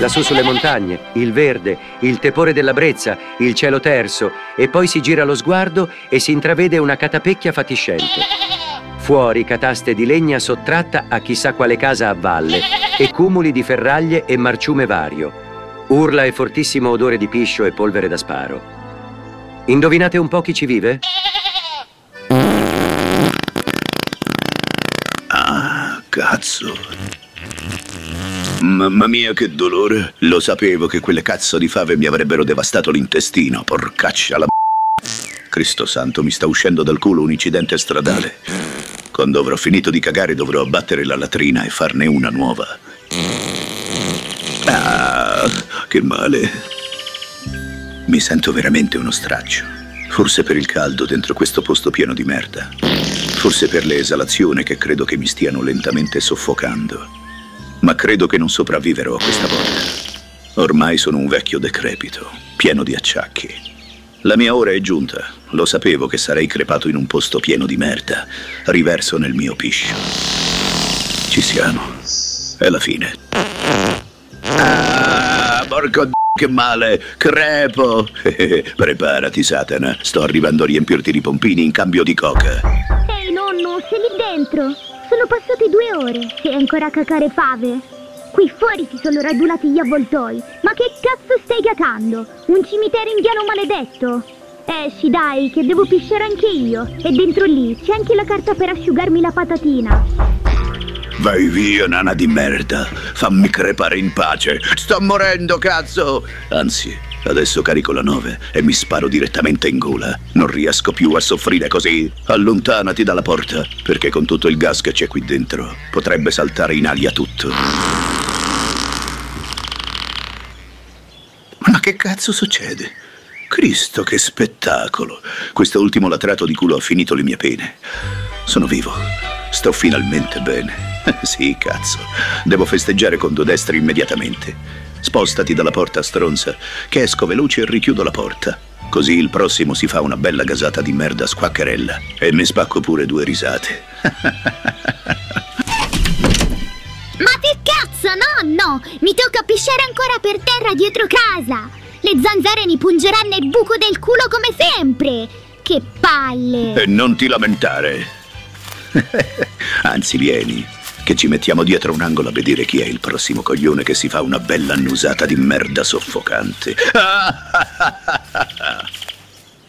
lassù sulle montagne, il verde, il tepore della brezza, il cielo terso, e poi si gira lo sguardo e si intravede una catapecchia fatiscente. Fuori cataste di legna sottratta a chissà quale casa a valle e cumuli di ferraglie e marciume vario. Urla e fortissimo odore di piscio e polvere da sparo. Indovinate un po' chi ci vive? Ah, cazzo. Mamma mia, che dolore. Lo sapevo che quelle cazzo di fave mi avrebbero devastato l'intestino, porcaccia la Cristo santo, mi sta uscendo dal culo un incidente stradale. Quando avrò finito di cagare dovrò abbattere la latrina e farne una nuova. Ah, che male. Mi sento veramente uno straccio. Forse per il caldo dentro questo posto pieno di merda. Forse per le esalazioni che credo che mi stiano lentamente soffocando. Ma credo che non sopravviverò a questa volta. Ormai sono un vecchio decrepito, pieno di acciacchi. La mia ora è giunta. Lo sapevo che sarei crepato in un posto pieno di merda. Riverso nel mio piscio. Ci siamo. È la fine. Ah, porco d***o, che male. Crepo. Preparati, Satana. Sto arrivando a riempirti di pompini in cambio di coca. Ehi, nonno, sei lì dentro? Sono passate 2 ore. Sei ancora a cacare fave? Qui fuori si sono radunati gli avvoltoi. Ma che cazzo stai cacando? Un cimitero indiano maledetto? Esci dai, che devo pisciare anche io. E dentro lì c'è anche la carta per asciugarmi la patatina. Vai via, nana di merda. Fammi crepare in pace. Sto morendo, cazzo. Anzi, adesso carico la 9 e mi sparo direttamente in gola. Non riesco più a soffrire così. Allontanati dalla porta, perché con tutto il gas che c'è qui dentro potrebbe saltare in aria tutto. Ma che cazzo succede? Cristo, che spettacolo! Questo ultimo latrato di culo ha finito le mie pene. Sono vivo. Sto finalmente bene. Sì, cazzo. Devo festeggiare con 2 destri immediatamente. Spostati dalla porta, stronza, che esco veloce e richiudo la porta. Così il prossimo si fa una bella gasata di merda squaccherella. E mi spacco pure 2 risate. Ma che cazzo, nonno! Mi tocca pisciare ancora per terra dietro casa! Le zanzare mi pungeranno il buco del culo come sempre! Che palle! E non ti lamentare! Anzi, vieni, che ci mettiamo dietro un angolo a vedere chi è il prossimo coglione che si fa una bella annusata di merda soffocante.